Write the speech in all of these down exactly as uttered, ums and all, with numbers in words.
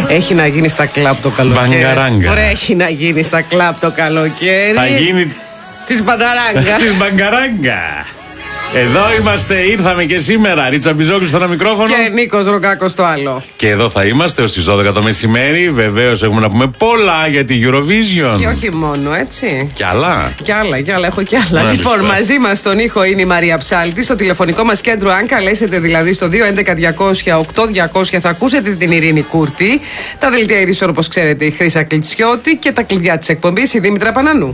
Έχει να γίνει στα κλαμπ το καλοκαίρι. Μπαγκαράγκα. Ωραία, έχει να γίνει στα κλαμπ το καλοκαίρι. Θα γίνει της μπαγκαράγκα. Της μπαγκαράγκα. Εδώ είμαστε, ήρθαμε και σήμερα. Ρίτσα Μπιζόγλου στο ένα μικρόφωνο. Και Νίκος Ροκάκος στο άλλο. Και εδώ θα είμαστε ως τις δώδεκα το μεσημέρι. Βεβαίως έχουμε να πούμε πολλά για τη Eurovision. Και όχι μόνο, έτσι. Κι άλλα. Κι άλλα, κι άλλα, έχω κι άλλα. Μάλιστα. Λοιπόν, μαζί μας στον ήχο είναι η Μαρία Ψάλτη. Στο τηλεφωνικό μας κέντρο, αν καλέσετε δηλαδή στο δύο έντεκα διακόσια οκτώ διακόσια, θα ακούσετε την Ειρήνη Κούρτη. Τα δελτία ειδήσεων, όπως ξέρετε, η Χρύσα Κλιτσιώτη. Και τα κλειδιά της εκπομπής, η Δήμητρα Πανανού.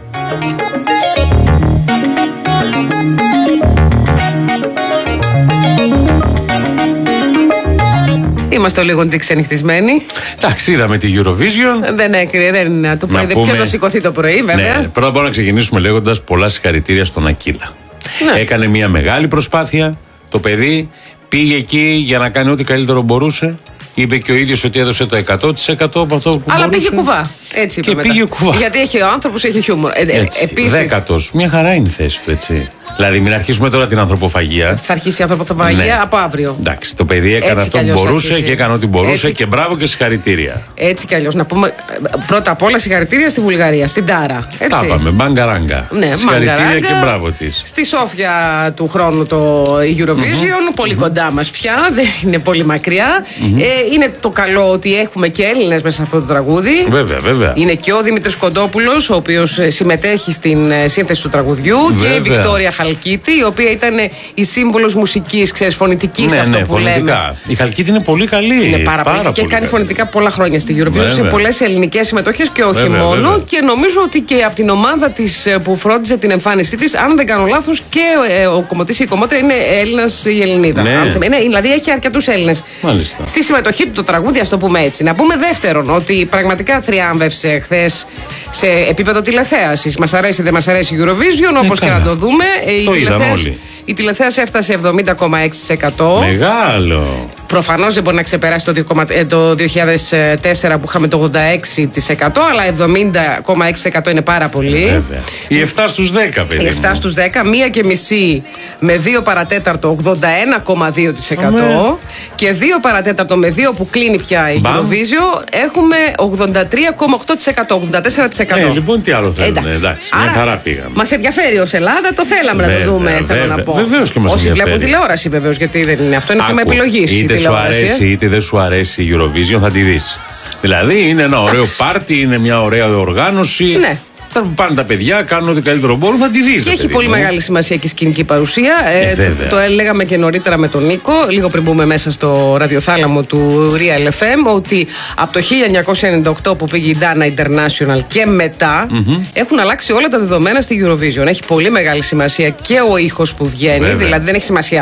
Είμαστε λίγο ξενυχτισμένοι. Εντάξει, είδαμε τη Eurovision. Δεν έκρυε, δεν είναι το πρωί. Πούμε... Ποιος θα σηκωθεί το πρωί, βέβαια. Ναι, πρώτα απ' όλα να ξεκινήσουμε λέγοντας πολλά συγχαρητήρια στον Ακύλα. Ναι. Έκανε μια μεγάλη προσπάθεια. Το παιδί πήγε εκεί για να κάνει ό,τι καλύτερο μπορούσε. Είπε και ο ίδιος ότι έδωσε το εκατό τοις εκατό από αυτό που Αλλά μπορούσε. πήγε κουβά. Έτσι είπε και μετά. πήγε κουβά. Γιατί έχει ο άνθρωπος, έχει χιούμορ. Ε, Έτσι, επίσης, δέκατος. Μια χαρά είναι η θέση του, έτσι. Δηλαδή, μην αρχίσουμε τώρα την ανθρωποφαγία. Θα αρχίσει η ανθρωποφαγία Ναι. από αύριο. Εντάξει, το παιδί έκανε Έτσι αυτό κι που αλλιώς μπορούσε αρχίζει. και έκανε ό,τι μπορούσε Έτσι. και μπράβο και συγχαρητήρια. Έτσι κι αλλιώς. Να πούμε πρώτα απ' όλα συγχαρητήρια στη Βουλγαρία, στην Τάρα. Έτσι. Τα είπαμε, μπαγκαράγκα. Ναι, συγχαρητήρια μαγκαράγκα. και μπράβο της. Στη Σόφια του χρόνου το Eurovision, mm-hmm. πολύ mm-hmm. κοντά μας πια, δεν είναι πολύ μακριά. Mm-hmm. Ε, είναι το καλό ότι έχουμε και Έλληνες μέσα σε αυτό το τραγούδι. Βέβαια, βέβαια. Είναι και ο Δημήτρης Κοντόπουλος, ο οποίος συμμετέχει στην σύνθεση του τραγουδιού, Βέβαια. και η Βικτόρια Χαλκίτη, η οποία ήταν η σύμβολος μουσικής, ξέρεις, φωνητικής, Ναι, αυτό ναι, που φωνητικά. λέμε. Η Χαλκίτη είναι πολύ καλή. Είναι πάρα, πάρα πολύ. πολύ Και κάνει καλή. φωνητικά πολλά χρόνια στη Eurovision, Βέβαια. σε πολλές ελληνικές συμμετοχές και όχι Βέβαια, μόνο. βέβαια. Και νομίζω ότι και από την ομάδα της που φρόντιζε την εμφάνισή της, αν δεν κάνω λάθος, και ε, ο κομμωτής ή η κομμότρια είναι Έλληνας ή Ελληνίδα. Ναι. Αν, είναι, δηλαδή έχει αρκετούς Έλληνες Μάλιστα. στη συμμετοχή του το τραγούδι, ας το πούμε έτσι. Να πούμε δεύτερον ότι πραγματικά θριάμβευσε χθες σε επίπεδο τηλεθέασης. Μας αρέσει, δεν μας αρέσει η Eurovision, όπως Ε, και να το δούμε. Η Το είδαμε τηλεθέαση- όλοι. Η τηλεθέαση έφτασε εβδομήντα κόμμα έξι τοις εκατό. Μεγάλο. Προφανώς δεν μπορεί να ξεπεράσει το, δύο, ε, το δύο χιλιάδες τέσσερα που είχαμε το ογδόντα έξι τοις εκατό, αλλά εβδομήντα κόμμα έξι τοις εκατό είναι πάρα πολύ. Βέβαια. Οι επτά στους δέκα, παιδί. Οι επτά μου. στους δέκα, μία και μισή με δύο παρατέταρτο ογδόντα ένα κόμμα δύο τοις εκατό Αμέ. και δύο παρατέταρτο με δύο που κλείνει πια η Μπαμ. Eurovision έχουμε ογδόντα τρία κόμμα οκτώ τοις εκατό, ογδόντα τέσσερα τοις εκατό. Ε, λοιπόν, τι άλλο θέλουμε. Εντάξει, μια χαρά πήγαμε. Μας ενδιαφέρει ως Ελλάδα, το θέλαμε να Βέβαια, το δούμε, θέλω βέβαια. να πω. Βεβαίως και μας Όσοι ενδιαφέρει. βλέπουν τηλεόραση, βεβαίως, γιατί δεν είναι αυτό, είναι θέμα Άκου, επιλογής. η είτε σου τηλεόραση, αρέσει ε. είτε δεν σου αρέσει η Eurovision, θα τη δεις. Δηλαδή είναι ένα ωραίο πάρτι, είναι μια ωραία οργάνωση. Ναι. Θα πάνε τα παιδιά, κάνουν ό,τι καλύτερο μπορούν, θα τη δεις. Και ρε έχει παιδί πολύ μου. μεγάλη σημασία και η σκηνική παρουσία. Ε, Ε, βέβαια. το, το έλεγαμε και νωρίτερα με τον Νίκο, λίγο πριν μπούμε μέσα στο ραδιοθάλαμο του Real εφ εμ, ότι από το χίλια εννιακόσια ενενήντα οκτώ που πήγε η Dana International και μετά mm-hmm. έχουν αλλάξει όλα τα δεδομένα στη Eurovision. Έχει πολύ μεγάλη σημασία και ο ήχος που βγαίνει, Βέβαια. δηλαδή δεν έχει σημασία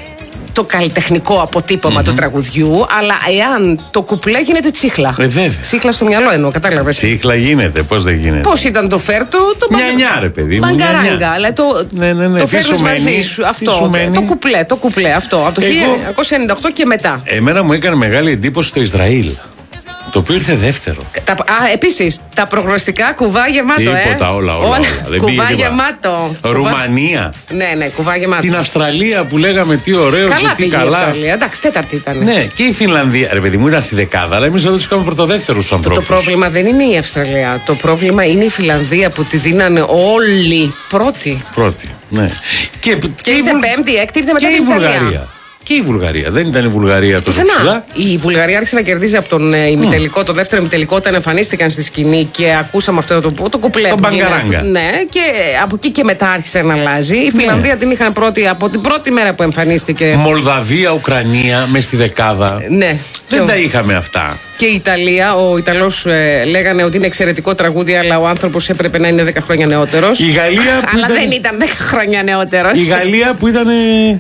το καλλιτεχνικό αποτύπωμα mm-hmm. του τραγουδιού, αλλά εάν το κουπλέ γίνεται τσίχλα. Ε, βέβαια. Τσίχλα στο μυαλό εννοώ, κατάλαβες. Τσίχλα γίνεται, πώς δεν γίνεται. Πώς ήταν το φέρτο, το Μια νιά, ρε παιδί μου. Μαγκαράγκα, αλλά το, Ναι, ναι, ναι. το Τι φέρνεις σου μαζί μένει, σου. τι Αυτό. σου μένει? Το κουπλέ, το κουπλέ αυτό. Από το Εγώ- χίλια εννιακόσια ενενήντα οκτώ και μετά. Εμένα μου έκανε μεγάλη εντύπωση το Ισραήλ. Το οποίο ήρθε δεύτερο. Τα, α, επίσης, τα προγνωστικά κουβά γεμάτο, ε. Τίποτα, όλα, όλα. όλα. Δεν πήγε κουβά τίποτα. γεμάτο. Ρουμανία. Ναι, ναι, κουβά γεμάτο. Την Αυστραλία που λέγαμε τι ωραίο Καλά και τι πήγε η καλά. Αυστραλία. Εντάξει, τέταρτη ήταν. Ναι, και η Φινλανδία. Ρε παιδί μου, ήταν στη δεκάδα, αλλά εμείς εδώ τους κάνουμε πρωτοδεύτερους Το, ανθρώπους. το πρόβλημα δεν είναι η Αυστραλία. Το πρόβλημα είναι η Φιλανδία που τη δίνανε όλοι πρώτη. Πρώτη. Ναι. Και, Και ήρθε Βουλ- πέμπτη, έκτη, ήρθε μετά και η την Ιταλία. Βουλγαρία. Και η Βουλγαρία. Δεν ήταν η Βουλγαρία τόσο ψηλά. Πουθενά. Η Βουλγαρία άρχισε να κερδίζει από τον ε, ημιτελικό, το δεύτερο ημιτελικό, όταν εμφανίστηκαν στη σκηνή και ακούσαμε αυτό το, το κουπλέ. Το που μπαγκαράγκα. γίνεται. Ναι, και από εκεί και μετά άρχισε να αλλάζει. Η Φιλανδία την είχαν πρώτη από την πρώτη μέρα που εμφανίστηκε. Μολδαβία, Ουκρανία, μες στη δεκάδα. Ναι. Δεν Και τα ο- είχαμε αυτά. Και η Ιταλία, ο Ιταλός ε, λέγανε ότι είναι εξαιρετικό τραγούδι, αλλά ο άνθρωπος έπρεπε να είναι δέκα χρόνια νεότερος. Η Γαλλία που Αλλά ήταν- δεν ήταν δέκα χρόνια νεότερος. Η Γαλλία που ήταν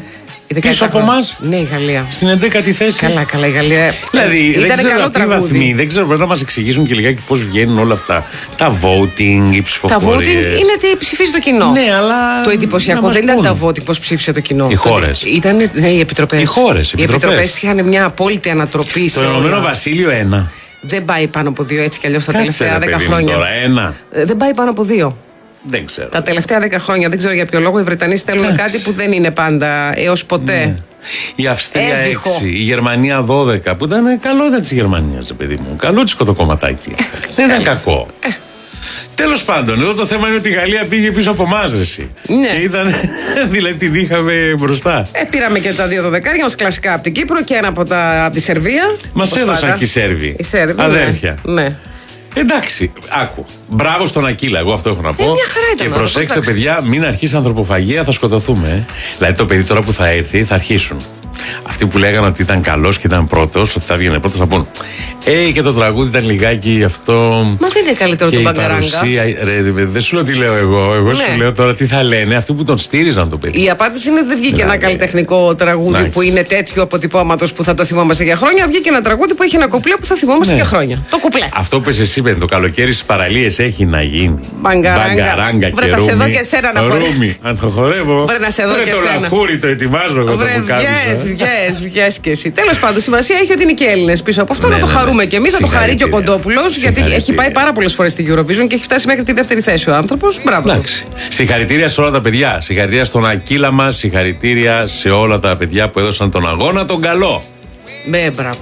Η δεκαεπτά πίσω από χρόνια. εμάς. Ναι, η Γαλλία. Στην έντεκατη θέση. Καλά, καλά, η Γαλλία. Δηλαδή, δεν ήταν ξέρω καλό αυτοί οι τραγούδι. βαθμοί, δεν ξέρω, πρέπει να μας εξηγήσουν και λιγάκι πώς βγαίνουν όλα αυτά. Τα voting, οι Τα ψηφοφορίες. voting είναι τι ψηφίζει το κοινό. Ναι, αλλά. Το εντυπωσιακό να μας δεν ήταν πούν. τα voting πώς ψήφισε το κοινό. Οι χώρες. Ήταν ναι, οι επιτροπές. Οι χώρες, οι Οι επιτροπές. επιτροπές είχαν μια απόλυτη ανατροπή. Το σε Ηνωμένο όλα. Βασίλειο ένα. Δεν πάει πάνω από δύο έτσι κι αλλιώς τα Κάτσε, τελευταία ρε δέκα παιδί μου, χρόνια. τώρα, ένα. Ε, Δεν πάει πάνω από δύο. Δεν ξέρω. Τα τελευταία δέκα χρόνια, δεν ξέρω για ποιο λόγο, οι Βρετανοί στέλνουν Άξι. κάτι που δεν είναι πάντα έως ποτέ. Ναι. Η Αυστρία Έβυχο. έξι, η Γερμανία δώδεκα, που ήταν καλό ήταν τη Γερμανία, παιδί μου. Καλό τη το κομματάκι. Δεν ήταν κακό. Ε. Τέλος πάντων, εδώ το θέμα είναι ότι η Γαλλία πήγε πίσω από εμάς, ναι. Και ήταν, δηλαδή την είχαμε μπροστά. Ε, πήραμε και τα δύο δωδεκάρια μας κλασικά από την Κύπρο και ένα από, τα, από τη Σερβία. Μας έδωσαν πάντα. Και οι Σέρβοι. Οι Σέρβοι, αδέρφια. Ναι. ναι. Εντάξει, άκου. Μπράβο στον Ακύλα, εγώ αυτό έχω να πω. Ε, μια χαρά ήταν, και προσέξτε, παιδιά, μην αρχίσει ανθρωποφαγία, θα σκοτωθούμε. Ε. Δηλαδή το παιδί τώρα που θα έρθει θα αρχίσουν. Αυτοί που λέγανε ότι ήταν καλός και ήταν πρώτος, ότι θα βγαίνει πρώτος, θα πούν Ε, και το τραγούδι ήταν λιγάκι αυτό. Μα δεν είναι καλύτερο το Μπαγκαράγκα. Δεν σου λέω τι λέω εγώ. Εγώ ναι. σου λέω τώρα τι θα λένε αυτοί που τον στήριζαν το παιδί. Η απάντηση είναι ότι δεν βγήκε δηλαδή, ένα καλλιτεχνικό τραγούδι ναι. που είναι τέτοιο αποτυπώματος που θα το θυμόμαστε για χρόνια. Βγήκε ένα τραγούδι που έχει ένα κουπλέ που θα θυμόμαστε ναι. για χρόνια. Το κουπλέ. Αυτό που εσύ είπε, το καλοκαίρι στις παραλίες έχει να γίνει. Μπαγκαράγκα και ρούμι. Βρε να σε δω και εσένα να χορεύω. Αν το χορεύω. Βρε να σε δω και εσένα. Το λαχούρι το ετοιμάζω εγώ το που κάθισα. Βγες, βγες και εσύ. Τέλος πάντων, σημασία έχει ότι είναι και Έλληνες πίσω από αυτό. Να το χαρούμε κι εμείς, να το χαρεί και ο Κοντόπουλος. Γιατί έχει πάει πάρα πολλές φορές στη Eurovision και έχει φτάσει μέχρι τη δεύτερη θέση ο άνθρωπος. Μπράβο. Συγχαρητήρια σε όλα τα παιδιά. Συγχαρητήρια στον Ακύλα μας. Συγχαρητήρια σε όλα τα παιδιά που έδωσαν τον αγώνα τον καλό. Ναι, μπράβο.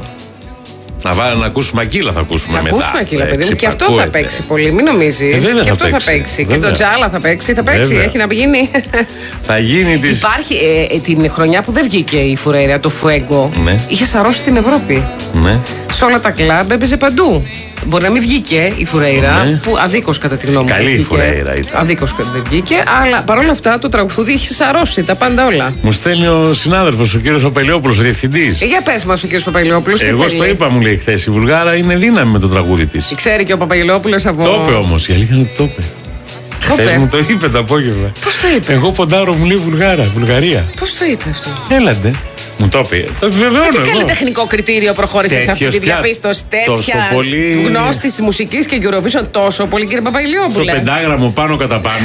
Να βάλω να ακούσουμε Ακύλα, θα ακούσουμε θα μετά. Θα ακούσουμε Ακύλα, παιδί μου. Και αυτό θα παίξει πολύ, μην νομίζεις. Ε, και αυτό θα παίξει. Θα παίξει. Και το Τζάλα θα παίξει. Θα παίξει. Έχει να γίνει. Θα γίνει της... Υπάρχει ε, την χρονιά που δεν βγήκε η Φουρέιρα, το Φουέγκο. Ναι. Είχε σαρώσει την Ευρώπη. Ναι. Σε όλα τα κλαμπ έπαιζε παντού. Μπορεί να μην βγήκε η Φουρέιρα, ναι. που αδίκως κατά τη γνώμη μου. Καλή η Φουρέιρα ήταν. Αδίκως δεν βγήκε, αλλά παρόλα αυτά το τραγούδι είχε σαρώσει τα πάντα όλα. Μου στέλνει ο συνάδελφος, ο κύριος Παπελιόπουλος, ο διευθυντής. Ε, για πες μας, ο κύριος Παπελιόπουλος. Εγώ στο είπα, μου λέει χθες. Η Βουλγάρα είναι δύναμη με το τραγούδι της. Ξέρει και ο Παπελιόπουλος από. Το είπε όμως, η αλήθεια είναι ότι το είπε. Χθες μου το είπε το απόγευμα. Πώς το είπε? Εγώ ποντάρω, μου λέει Βουλγάρα, Βουλγαρία. Πώς το είπε αυτό? Έλαντε. Μου το είπε. Το επιβεβαιώνω. Τι καλλιτεχνικό κριτήριο προχώρησε σε αυτή τη διαπίστωση? Τέτοια πολύ... γνώστη τη μουσική και Eurovision τόσο πολύ, κύριε Παπαϊλιόπουλε. Στο πεντάγραμμο πάνω κατά πάνω.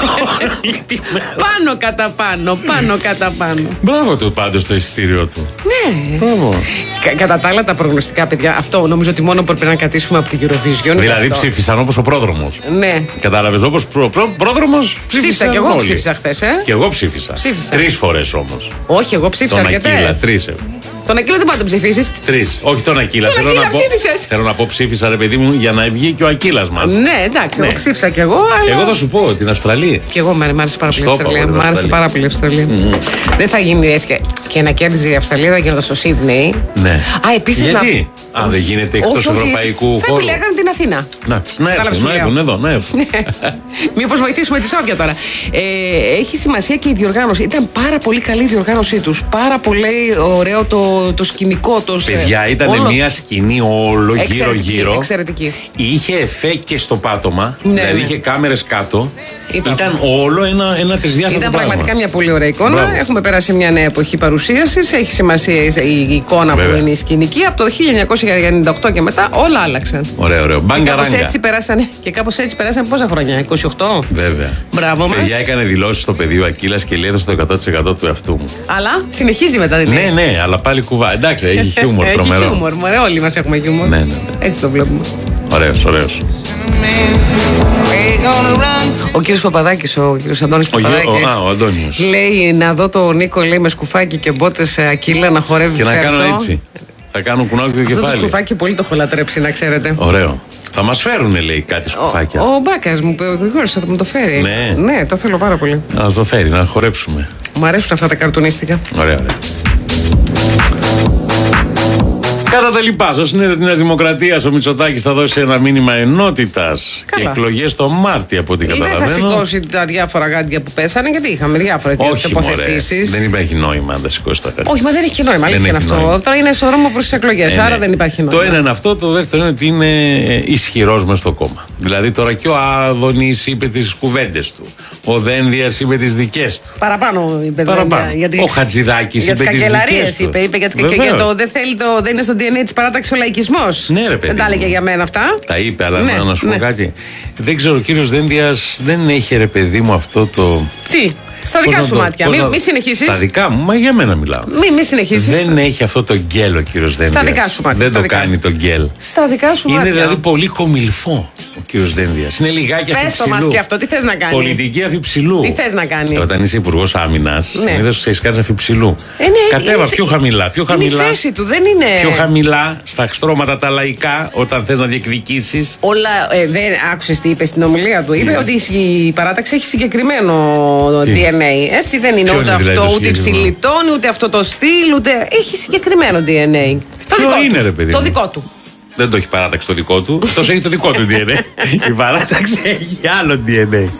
Πάνω κατά πάνω, πάνω κατά πάνω. Μπράβο του πάντως το εισιτήριο του. Ναι. Μπράβο. Κα, κατά τα άλλα τα προγνωστικά, παιδιά, αυτό νομίζω ότι μόνο πρέπει να κρατήσουμε από την Eurovision. Δηλαδή ψήφισαν όπως ο πρόδρομος. Ναι. Κατάλαβες, όπως προ, προ, πρόδρομος ψήφισα και εγώ ψήφισα χθες, ε. Και εγώ ψήφισα. Τρεις φορές όμως. Όχι, εγώ ψήφισα αρκετές. Τρεις. Τον Ακύλα δεν πάντα ψηφίσεις. Τρεις. Όχι τον Ακύλα. Τον θέλω, Ακύλα να πω, θέλω να πω ψήφισα, ρε παιδί μου, για να βγει και ο Ακύλας μας. Ναι, εντάξει, ναι. Εγώ ψήφισα κι εγώ. Αλλά... Εγώ θα σου πω την Αυστραλία. Κι εγώ μ' άρεσε πάρα πολύ η Αυστραλία. Μ' άρεσε πάρα πολύ η Αυστραλία. Mm. Δεν θα γίνει έτσι και, και να κέρδιζε η Αυστραλία, θα γίνονταν στο Σίδνεϊ. Ναι. Α, επίσης γιατί? Να... Α, δεν γίνεται εκτός ευρωπαϊκού χώρου. Θα επιλέγαν την Αθήνα. Να, να έρθουν, να έρθουν εδώ, να έρθουν. Μήπως βοηθήσουμε τη Σόφια τώρα. Ε, έχει σημασία και η διοργάνωση. Ήταν πάρα πολύ καλή η διοργάνωσή τους. Πάρα πολύ ωραίο το, το σκηνικό τους. Παιδιά, ήταν όλο... μια σκηνή όλο γύρω-γύρω. Εξαιρετική. Είχε εφέ και στο πάτωμα. Ναι, δηλαδή ναι. είχε κάμερες κάτω. Είπα. Ήταν όλο ένα, ένα τρισδιάστατο Ήταν πράγμα. Πραγματικά μια πολύ ωραία εικόνα. Μπράβο. Έχουμε περάσει μια νέα εποχή παρουσίασης. Έχει σημασία η εικόνα Βέβαια. που είναι η σκηνική. Από το χίλια εννιακόσια ενενήντα οκτώ και μετά όλα άλλαξαν. Ωραίο, ωραίο. Κάπως έτσι περάσανε. Και κάπως έτσι περάσανε πόσα χρόνια, είκοσι οκτώ. Βέβαια. Μπράβο μας. Παιδιά, έκανε δηλώσεις στο πεδίο Ακύλας και λέει έδωσε το εκατό τοις εκατό του εαυτού μου. Αλλά συνεχίζει μετά την Ναι, ναι, αλλά πάλι κουβά. Εντάξει, έχει χιούμορ τρομερό. Έχει χιούμορ, μωρέ, όλοι μας έχουμε χιούμορ. Ναι, ναι, ναι. Έτσι το βλέπουμε. Ωραίος, ωραίος. Ο κύριος Παπαδάκης, ο κύριος Αντώνης Παπαδάκης. Α, ο Αντώνιος. Λέει να δω τον Νίκο, λέει, με σκουφάκι και μπότες Ακύλα να χορεύει και φέρτο. να κάνω έτσι. Θα κάνω κουνάκι το κεφάλι. Αυτό το σκουφάκι πολύ το έχω λατρέψει, να ξέρετε. Ωραίο. Θα μας φέρουνε, λέει, κάτι σκουφάκια. Ο, ο Μπάκας μου, ο Γρηγόρης θα μου το φέρει. Ναι. Ναι, το θέλω πάρα πολύ. Να το φέρει, να χορέψουμε. Μου αρέσουν αυτά τα καρτουνίστικα. Ωραία, ωραία. Κατά τα λοιπά, στο συνέδριο της Νέας Δημοκρατίας ο Μητσοτάκης θα δώσει ένα μήνυμα ενότητας και εκλογές το Μάρτιο από ό,τι καταλαβαίνω. Δεν θα σηκώσει τα διάφορα γάντια που πέσανε, γιατί είχαμε διάφορες τοποθετήσεις. Δεν υπάρχει νόημα να τα σηκώσει τα γάντια. Όχι, μα δεν έχει και νόημα. Αλήθεια είναι αυτό. Νόημα. Τώρα είναι στο δρόμο προς τις εκλογές, ε, άρα ναι. δεν υπάρχει νόημα. Το ένα είναι αυτό. Το δεύτερο είναι ότι είναι ισχυρός μες στο κόμμα. Δηλαδή τώρα και ο Άδωνης είπε τις κουβέντες του. Ο Δένδιας είπε τις δικές του. Παραπάνω είπε. Παραπάνω. Γιατί... Ο Χατζηδάκης είπε τις δικές του. Είπε, είπε για τις κακελαρίες. Το δεν θέλει το. Δεν είναι στο ντι εν έι της παράταξης ο λαϊκισμός. Ναι, ρε παιδί. Δεν τα έλεγε για μένα αυτά. Τα είπε, αλλά να σου πω ναι. κάτι. Δεν ξέρω, ο κύριος Δένδιας δεν έχει, ρε παιδί μου, αυτό το. Τι. Στα δικά σου μάτια. Μην μη συνεχίσεις. Στα δικά μου, μα για μένα μιλάω. Μην μη συνεχίσεις. Δεν έχει αυτό το γκέλ ο κύριος Δένδιας. Στα δικά σου μάτια. Δεν στα το δικά. κάνει το γκέλ. Στα δικά σου είναι μάτια. Δηλαδή πολύ κομιλφό ο κύριος Δένδιας. Είναι λιγάκι αφιψηλού. Πες το μας και αυτό, τι θες να κάνει. Πολιτική αφιψηλού. Τι θες να κάνει. Ε, όταν είσαι υπουργός άμυνας, Ναι. συνήθως ξέρεις κάνεις αφιψηλού. Ε, ναι, Κατέβα είναι- πιο χαμηλά. Πιο Είναι η χαμηλά. θέση του, δεν είναι. Πιο χαμηλά στα στρώματα τα λαϊκά όταν θες να διεκδικήσεις. Όλα, ε, δεν άκουσες τι είπε στην ομιλία του. Είπε Ναι. ότι η παράταξη έχει συγκεκριμένο Τι? ντι εν έι. Έτσι δεν είναι Ποιο ούτε είναι δηλαδή αυτό, το ούτε συγκεκριμένο? υψηλητών, ούτε αυτό το στυλ, ούτε. Έχει συγκεκριμένο ντι εν έι. Το Ποιο δικό είναι, του. ρε παιδί Το μου? δικό του. Δεν το έχει παράταξει το δικό του. Αυτός έχει το δικό του ντι εν έι. Η παράταξη έχει άλλο ντι εν έι.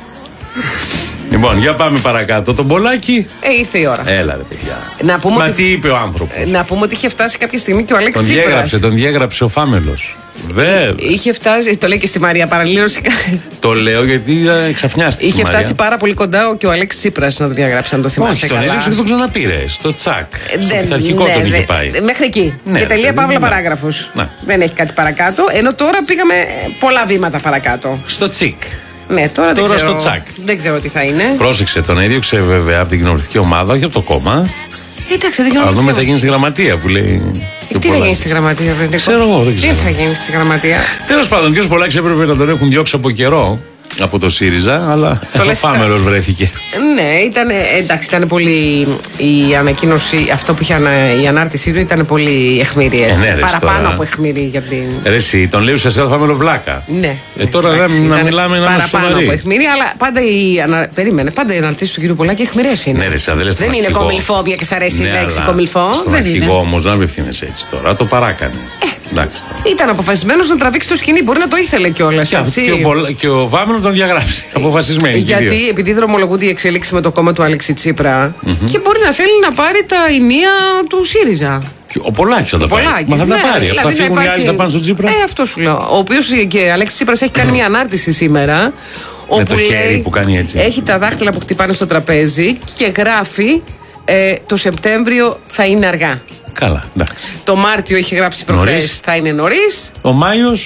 Λοιπόν, για πάμε παρακάτω. Τον Πολάκη. Ε, ήρθε η ώρα. Έλα, ρε παιδιά. Να πούμε Μα ότι- τι είπε ο άνθρωπος. Ε, Να πούμε ότι είχε φτάσει κάποια στιγμή και ο Αλέξης Τον Τσίπρας. διέγραψε, τον διέγραψε ο Φάμελος. Βέβαια. Είχε φτάσει, το λέει και στη Μαρία, παραλήρωση. Το λέω γιατί ε, ξαφνιάστηκε. Είχε η Μαρία. φτάσει πάρα πολύ κοντά και ο Αλέξης Τσίπρας να το διαγράψει, αν το θυμάσαι. Όχι, τον καλά. έδειξε και τον ξαναπήρε. Στο τσακ. Ε, Στο δεν- πειθαρχικό ναι, τον είχε ναι, πάει. Μέχρι εκεί. Ναι, και ρε τελεία παιδί παύλα μου, ναι. παράγραφος. Ναι. Δεν έχει κάτι παρακάτω. Ενώ τώρα πήγαμε πολλά βήματα παρακάτω. Στο τσικ. Ναι, τώρα, δεν Τώρα ξέρω, στο τσακ. Δεν ξέρω τι θα είναι. Πρόσεξε, τον έδιωξε βέβαια από την κοινοβουλευτική ομάδα, όχι από το κόμμα. Ε, Εντάξει, δεν Αλλά ξέρω. εδώ μετά γίνει στη γραμματεία που λέει. Ε, Τι θα γίνει στη γραμματεία, βέβαια. Ξέρω εγώ, δεν ξέρω. Τι θα γίνει στη γραμματεία. Τέλος πάντων, ο κ. Πολάκης έπρεπε να τον έχουν διώξει από καιρό από το ΣΥΡΙΖΑ, αλλά Το ο λες Φάμελος βρέθηκε. Ναι, ήταν, εντάξει, ήταν πολύ. Η ανακοίνωση, αυτό που είχε ανα- η ανάρτησή του ήταν πολύ αιχμηρή. Έτσι. Ε, ναι, ρε, Παραπάνω τώρα. από αιχμηρή για την. Ρε, εσύ, τον λέει ουσιαστικά το Φάμελο βλάκα. Ναι. Ε, τώρα Εντάξει, δεν- να ήταν μιλάμε να είμαστε παραπάνω σοβαροί. από αιχμηρή, αλλά πάντα οι, ανα... Περίμενε, πάντα οι αναρτήσεις του κ. Πολάκη αιχμηρές είναι. Ναι, ρε, σαν δεν λες τον δεν είναι αρχηγό. κομιλφόβια και σ' αρέσει η Ναι, λέξη αλλά κομιλφό. Στον Δεν είναι. αρχηγό όμως δεν απευθύνεσαι έτσι τώρα, το παράκανε. Εντάξει. Ήταν αποφασισμένος να τραβήξει το σκηνή, μπορεί να το ήθελε κιόλας. Και, αυτό- και, ο, Πολα- και ο Φάμελος τον διαγράψει. Αποφασισμένοι. και οι δύο. Γιατί επειδή δρομολογούνται οι εξέλιξει με το κόμμα του Αλέξη Τσίπρα και μπορεί να θέλει να πάρει τα ενία του ΣΥΡΙΖΑ. Και ο Πολάκης θα τα πάρει. Πολάκης, Μα θα τα ναι, πάρει. δηλαδή Αυτά να φύγουν οι υπάρχει- άλλοι, θα πάνε στον Τσίπρα. Ε, αυτό σου λέω. Ο οποίο και Αλέξη Τσίπρας έχει κάνει μια ανάρτηση σήμερα. Με το χέρι που κάνει έτσι. Έχει τα δάχτυλα που χτυπάνε στο τραπέζι και γράφει ε, το Σεπτέμβριο θα είναι αργά. Καλά, εντάξει. Το Μάρτιο έχει γράψει Νωρίς. προχθές θα είναι νωρίς. Ο Μάιος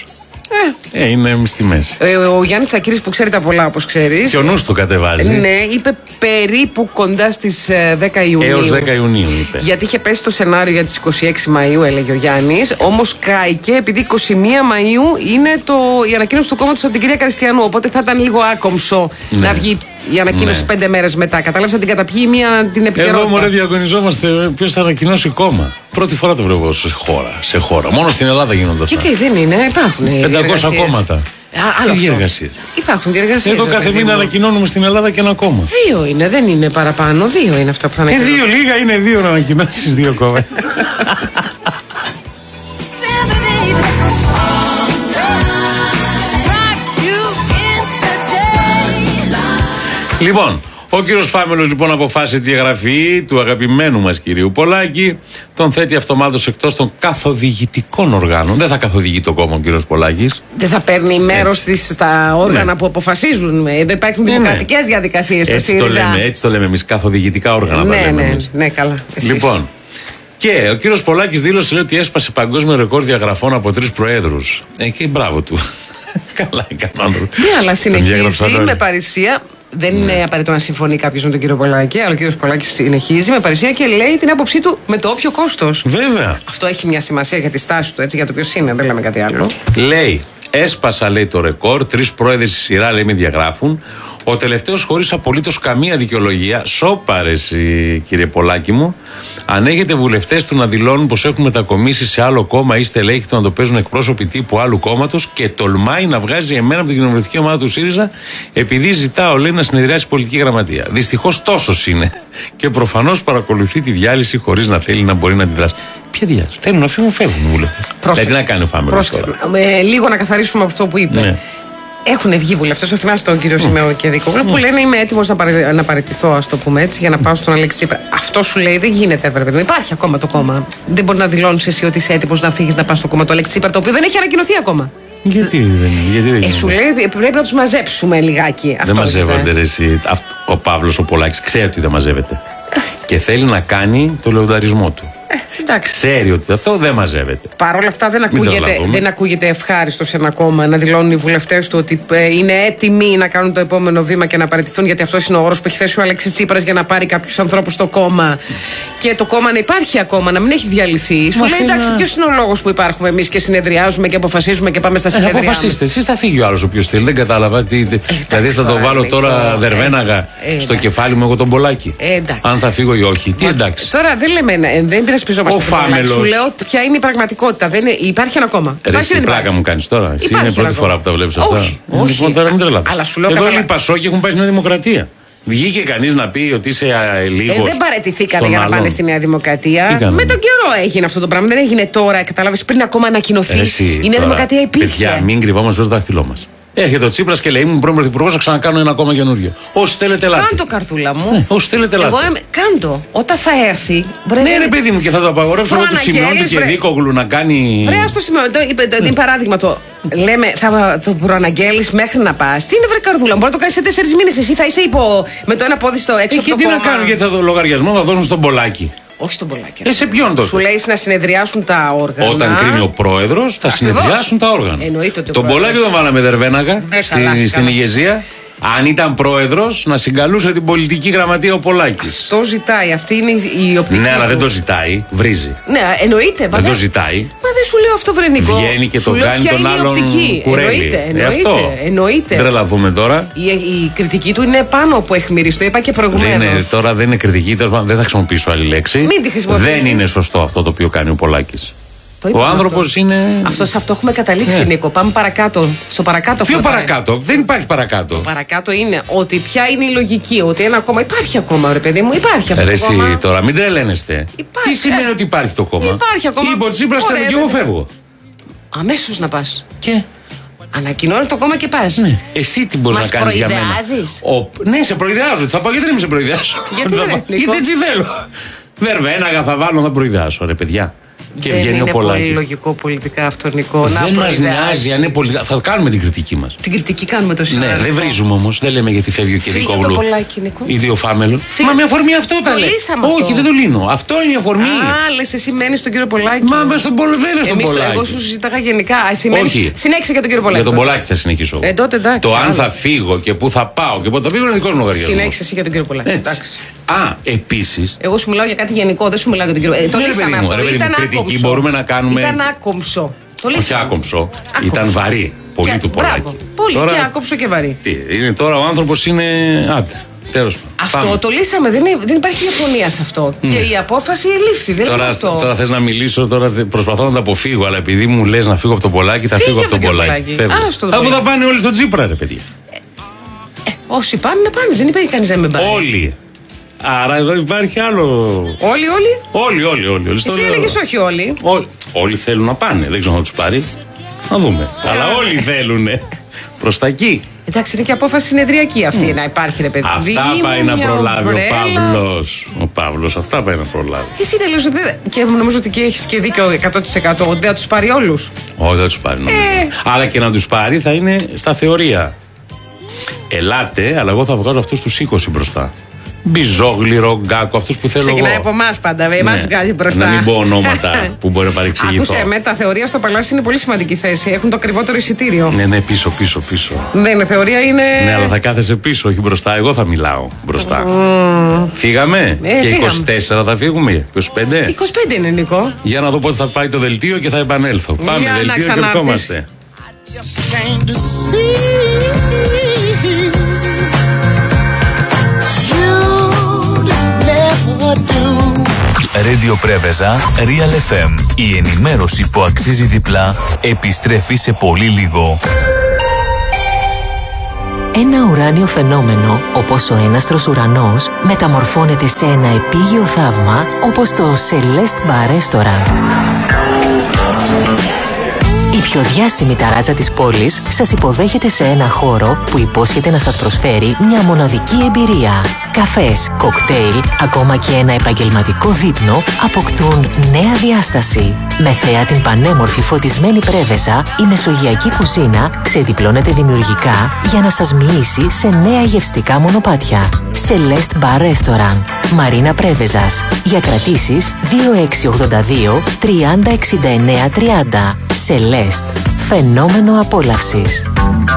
Ε, ε, είναι στη μέση. ε, ο Γιάννης Τσακίρης που ξέρει τα πολλά όπως ξέρεις. Και ο νους του κατεβάζει. Ναι, είπε περίπου κοντά στις ε, δέκα Ιουνίου. Έως δέκα Ιουνίου είπε. Γιατί είχε πέσει το σενάριο για τις είκοσι έξι Μαΐου, έλεγε ο Γιάννης. Όμως κάηκε επειδή είκοσι μία Μαΐου είναι το, η ανακοίνωση του κόμματος από την κυρία Καριστιανού. Οπότε θα ήταν λίγο άκομψο Ναι. να βγει η ανακοίνωση Ναι. πέντε μέρες μετά. Κατάλαβες, θα την καταπιεί μία την επικαιρότητα. Εδώ μωρέ διαγωνιζόμαστε ποιος θα ανακοινώσει κόμμα. Πρώτη φορά το βρω σε χώρα, σε χώρα. Μόνο στην Ελλάδα γίνονται αυτά. Και τι, δεν είναι, υπάρχουν. πεντακόσια διεργασίες. κόμματα. Α, άλλο Τι αυτό. διεργασίες. Υπάρχουν διεργασίες. Εδώ ρε κάθε παιδί μήνα μου. ανακοινώνουμε στην Ελλάδα και ένα κόμμα. Δύο είναι, δεν είναι παραπάνω. Δύο είναι αυτά που θα Ε, ανακοινώσουν. δύο λίγα είναι δύο να ανακοινώσει δύο κόμματα. Λοιπόν, ο κύριος Φάμελος λοιπόν αποφάσισε τη διαγραφή του αγαπημένου μας κυρίου Πολάκη. Τον θέτει αυτομάτως εκτός των καθοδηγητικών οργάνων. Δεν θα καθοδηγεί το κόμμα ο κύριος Πολάκης. Δεν θα παίρνει μέρο στα όργανα Ναι. που αποφασίζουν. Ε, Δεν υπάρχουν Ναι, ναι. δημοκρατικέ διαδικασίε στο Έτσι το ΣΥΡΙΖΑ. λέμε, έτσι το λέμε εμείς. Καθοδηγητικά όργανα τα Ναι, λέμε ναι, εμείς. ναι, καλά. Εσείς. Λοιπόν, και ο κύριος Πολάκης δήλωσε λέει, ότι έσπασε παγκόσμιο ρεκόρ διαγραφών από τρεις προέδρους. Ε, και μπράβο του. Καλά έκανε ο άνθρωπος. Ναι, αλλά Τον συνεχίζει διαγράψαν όλοι. με παρησία. Δεν είναι απαραίτητο να συμφωνεί κάποιο με τον κύριο Πολάκη, αλλά ο κύριο Πολάκη συνεχίζει με παρησία και λέει την άποψή του με το όποιο κόστο. Βέβαια. Αυτό έχει μια σημασία για τη στάση του, έτσι, για το ποιο είναι, δεν λέμε κάτι άλλο. Λέει, έσπασα λέει το ρεκόρ, τρεις πρόεδροι στη σειρά λέει με διαγράφουν. Ο τελευταίος χωρίς απολύτως καμία δικαιολογία, σώπα ρε εσύ, κύριε Πολάκη μου, αν έχετε βουλευτές του να δηλώνουν πως έχουν μετακομίσει σε άλλο κόμμα ή στελέχη του να το παίζουν εκπρόσωποι τύπου άλλου κόμματος και τολμάει να βγάζει εμένα από την κοινοβουλευτική ομάδα του ΣΥΡΙΖΑ επειδή ζητάω λέει να συνεδριάσει πολιτική γραμματεία. Δυστυχώς τόσος είναι και προφανώς παρακολουθεί τη διάλυση χωρίς να θέλει να μπορεί να αντιδράσει. Ποια διάλυση? Θέλουν να φύγουν, φεύγουν οι βουλευτές. Πρόσεχε. Δηλαδή να κάνει ο Φάμελος τώρα. Ε, λίγο να καθαρίσουμε από αυτό που είπε. Ναι. Έχουν βγει βουλευτές, το θυμάσαι τον κύριο Σημαίο και Δικόγλου, που λένε είμαι έτοιμος να, παρε, να παραιτηθώ, ας το πούμε έτσι, για να πάω στον Αλέξη Τσίπρα. Αυτό σου λέει δεν γίνεται, βέβαια. παιδί μου. Υπάρχει ακόμα το κόμμα. Δεν μπορεί να δηλώνεις εσύ ότι είσαι έτοιμος να φύγεις να πας στο κόμμα του Αλέξη Τσίπρα, το οποίο δεν έχει ανακοινωθεί ακόμα. Γιατί δεν είναι, γιατί δεν Ε, σου γίνεται. λέει πρέπει να τους μαζέψουμε λιγάκι. Αυτό Δεν μαζεύονται είναι. ρε εσύ. Αυτό- Ο Παύλος ο Πολάκης ξέρει ότι δεν μαζεύεται. Και θέλει να κάνει το λεονταρισμό του. Ε, ξέρει ότι αυτό δεν μαζεύεται. Παρ' όλα αυτά δεν ακούγεται, δεν ακούγεται ευχάριστο σε ένα κόμμα να δηλώνουν οι βουλευτές του ότι είναι έτοιμοι να κάνουν το επόμενο βήμα και να παραιτηθούν, γιατί αυτό είναι ο όρος που έχει θέσει ο Αλέξης Τσίπρας για να πάρει κάποιους ανθρώπους στο κόμμα. Και το κόμμα να υπάρχει ακόμα, να μην έχει διαλυθεί. Σου λέει εντάξει, ποιος είναι ο λόγος που υπάρχουμε εμείς και συνεδριάζουμε και αποφασίζουμε και πάμε στα συνεδριά. Ε, αποφασίστε, εσείς θα φύγει ο άλλος ο οποίος θέλει. Δεν κατάλαβα. Τι, ε, δηλαδή θα το βάλω τώρα δερβέναγα ε, στο κεφάλι μου εγώ τον Πολάκη. Ε, αν θα φύγω ή όχι. Τι εντάξει. Τώρα δεν λέμε, δεν πειρασπιζόμαστε. Σου λέω ποια είναι η πραγματικότητα. Δεν είναι, υπάρχει ένα κόμμα. Ρε, εσύ πλάκα μου κάνεις τώρα. Εσύ είναι πρώτη φορά που τα βλέπεις αυτά. Όχι, όχι. Λοιπόν, τώρα μην τρελάτε. Εδώ καλά... όλοι οι Πασόκοι έχουν πάει στη Νέα Δημοκρατία. Βγήκε κανείς να πει ότι είσαι λίγο. Ε, δεν παραιτηθήκανε για να πάνε στη Νέα Δημοκρατία. Με τον καιρό έγινε αυτό το πράγμα. Δεν έγινε τώρα, κατάλαβες, πριν ακόμα ανακοινωθεί. Εσύ, η Νέα Δημοκρατία υπήρχε. Παιδιά, μην κρυβόμαστε στο δάχτυλό μας. Έρχεται ο Τσίπρας και λέει: ήμουν πρώην πρωθυπουργός, θα ξανακάνω ένα κόμμα καινούριο. Όσοι θέλετε, ελάτε. Κάντο, καρδούλα μου. Ναι, όσοι θέλετε, ελάτε. Εγώ είμαι... Κάντο. Όταν θα έρθει. Βρε, ναι, ρε παιδί μου, και θα το απαγορεύσω εγώ του Σιμεώνη και Δίκογλου να κάνει. Βρε, στο Σιμεώνη. Το, το, το, παράδειγμα το. Λέμε, θα το προαναγγέλεις μέχρι να πας. Τι είναι, βρε, καρδούλα μου, μπορεί να το κάνεις σε τέσσερις μήνες. Εσύ θα είσαι υπό με το ένα πόδι στο έξω. Ε, και τι κόμμα. Να κάνω, γιατί θα το λογαριασμό θα δώσουν στον Πολάκη. Όχι στον Πολάκη. Ε, σε ποιον τότε. Σου λέει να συνεδριάσουν τα όργανα. Όταν κρίνει ο πρόεδρος, θα Ακριβώς. συνεδριάσουν τα όργανα. Εννοείται ότι τον Πολάκη τον βάλαμε δερβέναγα στη, στην ηγεσία. Αν ήταν πρόεδρος, να συγκαλούσε την πολιτική γραμματεία ο Πολάκης. Το ζητάει, αυτή είναι η οπτική. Ναι, αλλά δεν το ζητάει, βρίζει. Ναι, εννοείται. Δεν το ζητάει. Μα δεν σου λέω αυτό, βρενικό. Βγαίνει και τον κάνει τον άλλον κουρέλι. Εννοείται, εννοείται. εννοείται. Δεν τρελαθούμε τώρα. Η, η κριτική του είναι πάνω από αιχμηρής, το είπα και προηγουμένως. Τώρα δεν είναι κριτική, δεν θα χρησιμοποιήσω άλλη λέξη. Μην τη χρησιμοποιήσεις. Δεν είναι σωστό αυτό το οποίο κάνει ο Πολάκης. Ο άνθρωπος είναι. Αυτό, σε αυτό έχουμε καταλήξει, yeah. Νίκο. Πάμε παρακάτω. Στο παρακάτω. Ποιο παρακάτω, δεν υπάρχει παρακάτω. Το παρακάτω είναι ότι ποια είναι η λογική. Ότι ένα κόμμα υπάρχει ακόμα, ρε παιδί μου, υπάρχει αυτό. Ρε, το κόμμα. εσύ τώρα, μην τρελαίνεστε. Υπάρχει, τι σημαίνει ε... ότι υπάρχει το κόμμα. Υπάρχει ακόμα. Είπε ο Τσίπρας και εγώ φεύγω. Αμέσως να πας. Και. Ανακοινώνει το κόμμα και πας. Ναι. Εσύ τι μπορείς να κάνεις για μένα. Ο... Ναι, σε προειδεάζω. Θα πάω γιατί δεν με σε προειδεάζω. Γιατί, γιατί έτσι θέλω. Βερβέναγα θα βάλω να προειδεάσω, ρε παιδιά. Και δεν είναι ο πολύ λογικό πολιτικά αυτό, Νικό. Δεν μας νοιάζει αν είναι πολιτικά. Θα κάνουμε την κριτική μας. Την κριτική κάνουμε το σήμερα. Ναι, δεν βρίζουμε όμως. Δεν λέμε γιατί φεύγει ο Κυρικόγλου. Ή δύο φάμελο. Μα με αφορμή αυτό τα λέει. Όχι, δεν το λύνω. Αυτό είναι η αφορμή. Α, λες εσύ μένεις στον κύριο Πολάκη. Μα με στον Πολάκη. Εγώ σου συζήταγα γενικά. Όχι. Συνέχισε για τον κύριο Πολάκη. Για τον Πολάκη θα συνεχίσω. Ε, τότε, εντάξει, το αν θα φύγω και πού θα πάω και πότε θα φύγω είναι δικό μου λογαριασμό. Συνέχισε εσύ για τον κύριο Πολάκη. Α, επίσης. Εγώ σου μιλάω για κάτι γενικό, δεν σου μιλάω για τον κύριο. Το λύσαμε αυτό. Ήταν κριτική μπορούμε να κάνουμε. Ήταν άκομψο. Όχι άκομψο. Ήταν βαρύ. Πολύ του Πολάκη. Πολύ και άκομψο και βαρύ. Τι, είναι τώρα ο άνθρωπος είναι. Άντε. Τέλος. Αυτό Πάμε. το λύσαμε. Δεν, δεν υπάρχει διαφωνία σε αυτό. Mm. Και η απόφαση ελήφθη. Δεν τώρα, είναι αυτό. Τώρα θες να μιλήσω, τώρα προσπαθώ να τα αποφύγω. Αλλά επειδή μου λες να φύγω από τον Πολάκη, θα Φύγε φύγω από τον Πολάκη. Αφού θα πάνε όλοι στον Τσίπρα, ρε παιδιά. Ε, ε, όσοι πάνε, να πάνε. Δεν υπάρχει κανείς να μην πάει. Όλοι. Άρα εδώ υπάρχει άλλο. Όλοι, όλοι. Όλοι, όλοι, όλοι. όλοι. Εσύ έλεγες όχι όλοι. όλοι. Όλοι θέλουν να πάνε. Δεν ξέρω αν θα τους πάρει. Να δούμε. Αλλά όλοι θέλουν. Προς τα εκεί. Εντάξει, είναι και απόφαση συνεδριακή αυτή mm. να υπάρχει, ρε παιδί. Αυτά Δήμου, πάει να προλάβει ο Παύλος. Ο Παύλος, αυτά πάει να προλάβει. Εσύ τελείως και νομίζω ότι και έχεις και δίκιο εκατό τοις εκατό ότι δεν θα τους πάρει όλους. Όχι, δεν θα τους πάρει. Ε. Αλλά και να τους πάρει θα είναι στα θεωρία. Ελάτε, αλλά εγώ θα βγάζω αυτούς τους είκοσι μπροστά. Μπιζόγλυρο, Γκάκο, αυτούς που θέλω. Ξεκινάει εγώ. από εμάς πάντα, με εμάς βγάζει μπροστά. Να μην πω ονόματα που μπορεί να παρεξηγηθώ. Άκουσε με, τα θεωρία στο Παλάσι είναι πολύ σημαντική θέση. Έχουν το ακριβότερο εισιτήριο. Ναι, ναι, πίσω, πίσω, πίσω. Ναι, είναι θεωρία, είναι. Ναι, αλλά θα κάθεσαι πίσω, όχι μπροστά. Εγώ θα μιλάω μπροστά. Mm. Φύγαμε. Ε, και φύγαμε. είκοσι τέσσερα θα φύγουμε, είκοσι πέντε. είκοσι πέντε είναι, Νικό. Για να δω πότε θα πάει το δελτίο και θα επανέλθω. Πάμε, για δελτίο και ερχόμαστε. Radio Πρέβεζα, Real εφ εμ. Η ενημέρωση που αξίζει διπλά επιστρέφει σε πολύ λίγο. Ένα ουράνιο φαινόμενο, όπως ο έναστρος ουρανός, μεταμορφώνεται σε ένα επίγειο θαύμα, όπως το Celeste Bar Restaurant. Η πιο πιο διάσημη ταράτζα της πόλης σας υποδέχεται σε ένα χώρο που υπόσχεται να σας προσφέρει μια μοναδική εμπειρία. Καφές, κοκτέιλ, ακόμα και ένα επαγγελματικό δείπνο αποκτούν νέα διάσταση. Με θέα την πανέμορφη φωτισμένη πρέβεζα, η μεσογειακή κουζίνα ξεδιπλώνεται δημιουργικά για να σας μοιήσει σε νέα γευστικά μονοπάτια. Celeste Bar Restaurant, Μαρίνα Πρέβεζας. Για κρατήσεις δύο έξι ογδόντα δύο τριάντα εξήντα εννέα τριάντα. Celeste, φαινόμενο απόλαυσης.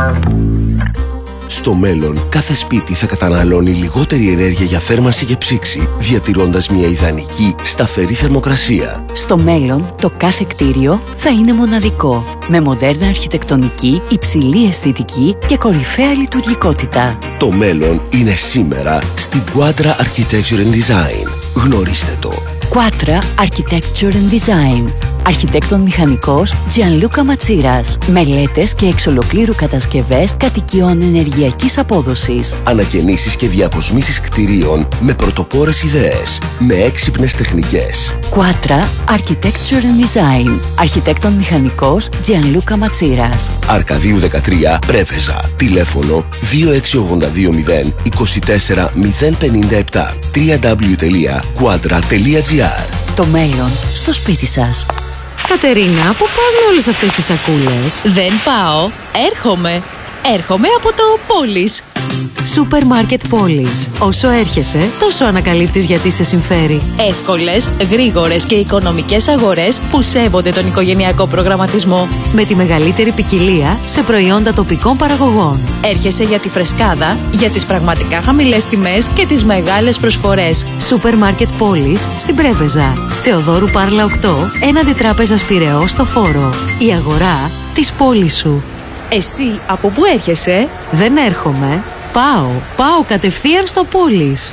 Στο μέλλον, κάθε σπίτι θα καταναλώνει λιγότερη ενέργεια για θέρμανση και ψήξη, διατηρώντας μια ιδανική, σταθερή θερμοκρασία. Στο μέλλον, το κάθε κτίριο θα είναι μοναδικό, με μοντέρνα αρχιτεκτονική, υψηλή αισθητική και κορυφαία λειτουργικότητα. Το μέλλον είναι σήμερα στην Quadra Architecture and Design. Γνωρίστε το. Quadra Architecture and Design. Αρχιτέκτον μηχανικός Gianluca Ματσίρας. Μελέτες και εξ ολοκλήρου κατασκευές κατοικιών ενεργειακής απόδοσης. Ανακαινήσεις και διακοσμήσεις κτηρίων με πρωτοπόρες ιδέες, με έξυπνες τεχνικές. Quadra Architecture and Design. Αρχιτέκτον μηχανικός Gianluca Ματσίρας. Αρκαδίου δεκατρία, Πρέβεζα. Τηλέφωνο δύο έξι ογδόντα δύο μηδέν είκοσι τέσσερα μηδέν πενήντα επτά. double-u double-u double-u τελεία quadra τελεία gr. Το μέλλον στο σπίτι σας. Κατερίνα, πού πας με όλες αυτές τις σακούλες? Δεν πάω, έρχομαι. Έρχομαι από το Πόλης. Σούπερ μάρκετ Πόλης. Όσο έρχεσαι, τόσο ανακαλύπτεις γιατί σε συμφέρει. Εύκολες, γρήγορες και οικονομικές αγορές που σέβονται τον οικογενειακό προγραμματισμό. Με τη μεγαλύτερη ποικιλία σε προϊόντα τοπικών παραγωγών. Έρχεσαι για τη φρεσκάδα, για τις πραγματικά χαμηλές τιμές και τις μεγάλες προσφορές. Σούπερ μάρκετ Πόλης στην Πρέβεζα. Θεοδόρου Πάρλα οκτώ, έναντι Τράπεζας Πειραιώς στο Φόρο. Η αγορά της πόλης σου. Εσύ από πού έρχεσαι? Δεν έρχομαι. Πάω. Πάω κατευθείαν στο Πόλης.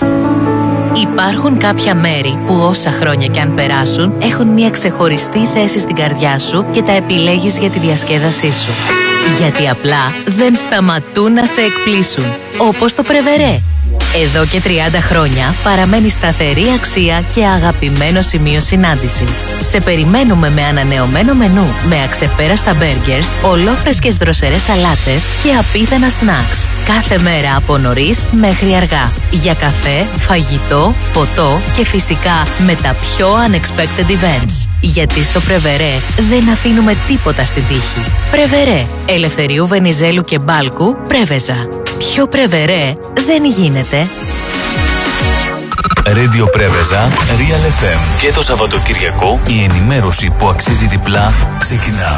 Υπάρχουν κάποια μέρη που όσα χρόνια κι αν περάσουν έχουν μια ξεχωριστή θέση στην καρδιά σου και τα επιλέγεις για τη διασκέδασή σου. Γιατί απλά δεν σταματούν να σε εκπλήσουν. Όπως το Πρεβερέ. Εδώ και τριάντα χρόνια παραμένει σταθερή αξία και αγαπημένο σημείο συνάντησης. Σε περιμένουμε με ανανεωμένο μενού, με αξεπέραστα μπέργκερς, ολόφρεσκες δροσερές σαλάτες και απίθανα σνακς. Κάθε μέρα από νωρίς μέχρι αργά. Για καφέ, φαγητό, ποτό και φυσικά με τα πιο unexpected events. Γιατί στο Πρεβερέ δεν αφήνουμε τίποτα στην τύχη. Πρεβερέ, Ελευθερίου Βενιζέλου και Μπάλκου, Πρέβεζα. Πιο Πρεβερέ δεν γίνεται. Radio Πρέβεζα, Real εφ εμ. Και το Σαββατοκυριακό η ενημέρωση που αξίζει διπλά ξεκινά.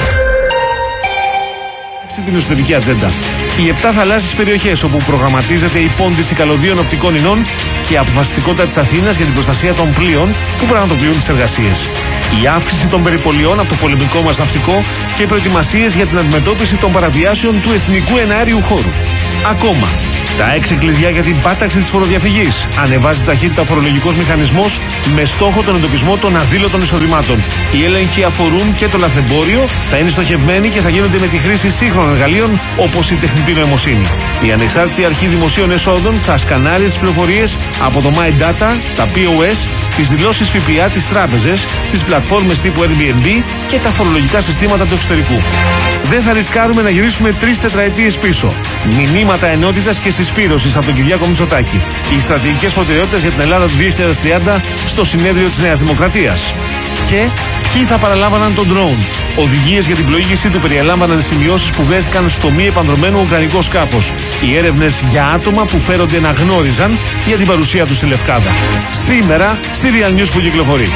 Την εσωτερική ατζέντα. Οι επτά θαλάσσιες περιοχές όπου προγραμματίζεται η πόντιση καλωδίων οπτικών ινών και η αποφασιστικότητα της Αθήνας για την προστασία των πλοίων που πραγματοποιούν τις εργασίες. Η αύξηση των περιπολιών από το πολεμικό μας ναυτικό και οι προετοιμασίες για την αντιμετώπιση των παραβιάσεων του εθνικού εναέριου χώρου. Ακόμα, τα έξι κλειδιά για την πάταξη της φοροδιαφυγής. Ανεβάζει ταχύτητα ο φορολογικός μηχανισμός με στόχο τον εντοπισμό των αδήλωτων εισοδημάτων. Οι έλεγχοι αφορούν και το λαθεμπόριο, θα είναι στοχευμένοι και θα γίνονται με τη χρήση σύγχρονων εργαλείων όπως η τεχνητή νοημοσύνη. Η Ανεξάρτητη Αρχή Δημοσίων Εσόδων θα σκανάρει τις πληροφορίες από το My Data, τα πι ο ες, τις δηλώσεις ΦΠΑ, τις τράπεζες, τις πλατφόρμες τύπου Airbnb και τα φορολογικά συστήματα του εξωτερικού. Δεν θα ρισκάρουμε να γυρίσουμε τρεις τετραετίες πίσω. Μηνύματα ενότητας και συσπήρωσης από τον Κυριάκο Μητσοτάκη. Οι στρατηγικές προτεραιότητες για την Ελλάδα του δύο χιλιάδες τριάντα στο συνέδριο της Νέας Δημοκρατίας. Και ποιοι θα παραλάμβαναν τον ντρόουν. Οδηγίες για την πλοήγησή του περιέλαμβαναν σημειώσεις που βρέθηκαν στο μη επανδρομένο ουκρανικό σκάφος. Οι έρευνες για άτομα που φέρονται να γνώριζαν για την παρουσία του στη Λευκάδα. Σήμερα στη Real News που κυκλοφορεί.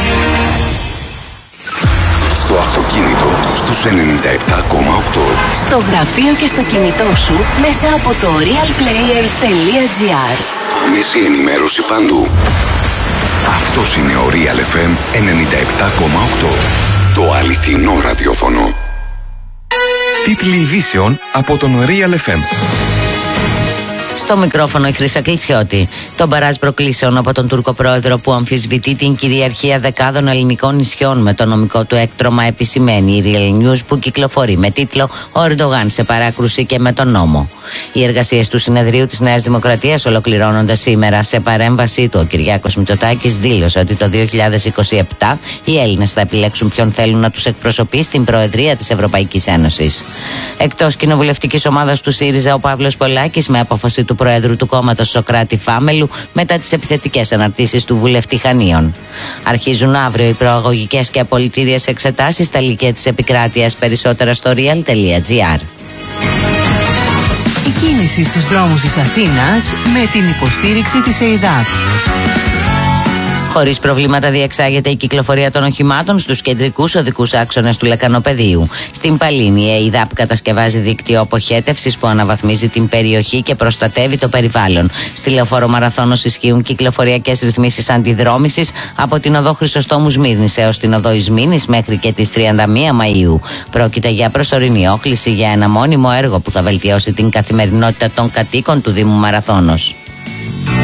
Στο αυτοκίνητο στους ενενήντα επτά κόμμα οκτώ. Στο γραφείο και στο κινητό σου μέσα από το real player τελεία gr. Άμεση ενημέρωση παντού. Αυτός είναι ο Real εφ εμ ενενήντα επτά κόμμα οκτώ. Το αληθινό ραδιόφωνο. Τίτλοι ειδήσεων από τον Real εφ εμ. Στο μικρόφωνο η Χρύσα Κλειτσιώτη. Το μπαράζ προκλήσεων από τον Τούρκο πρόεδρο που αμφισβητεί την κυριαρχία δεκάδων ελληνικών νησιών με το νομικό του έκτρωμα επισημαίνει η Real News που κυκλοφορεί με τίτλο «Ο Ερντογάν σε παράκρουση και με τον νόμο». Οι εργασίες του συνεδρίου της Νέας Δημοκρατίας ολοκληρώνονται σήμερα. Σε παρέμβασή του, ο Κυριάκος Μητσοτάκης δήλωσε ότι το δύο χιλιάδες είκοσι επτά οι Έλληνες θα επιλέξουν ποιον θέλουν να τους εκπροσωπεί στην Προεδρία της Ευρωπαϊκής Ένωσης. Εκτός κοινοβουλευτικής ομάδας του ΣΥΡΙΖΑ, ο Παύλος Πολάκης, με απόφαση του Προέδρου του κόμματος Σωκράτη Φάμελου, μετά τις επιθετικές αναρτήσεις του βουλευτή Χανίων. Αρχίζουν αύριο οι προαγωγικές και απολυτήριες εξετάσεις στα λύκεια της επικράτειας. Περισσότερα στο real.gr. Η κίνηση στους δρόμους της Αθήνας με την υποστήριξη της ΕΙΔΑΠ. Χωρίς προβλήματα διεξάγεται η κυκλοφορία των οχημάτων στους κεντρικούς οδικούς άξονες του Λεκανοπεδίου. Στην Παλίνη, η ΕΙΔΑΠ κατασκευάζει δίκτυο αποχέτευσης που αναβαθμίζει την περιοχή και προστατεύει το περιβάλλον. Στη Λεωφόρο Μαραθώνος ισχύουν κυκλοφοριακές ρυθμίσεις αντιδρόμησης από την οδό Χρυσοστόμου Σμύρνης έως την οδό Ισμήνης μέχρι και τις τριάντα μία Μαΐου. Πρόκειται για προσωρινή όχληση για ένα μόνιμο έργο που θα βελτιώσει την καθημερινότητα των κατοίκων του Δήμου Μαραθώνος.